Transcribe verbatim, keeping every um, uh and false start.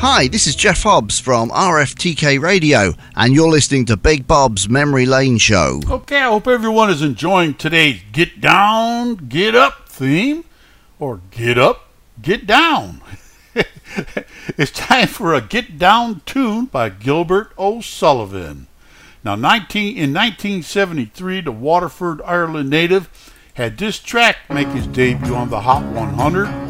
Hi, this is Jeff Hobbs from R F T K Radio, and you're listening to Big Bob's Memory Lane Show. Okay, I hope everyone is enjoying today's Get Down, Get Up theme, or Get Up, Get Down. It's time for a Get Down tune by Gilbert O'Sullivan. Now, nineteen in nineteen seventy-three, the Waterford, Ireland native had this track make his debut on the Hot one hundred.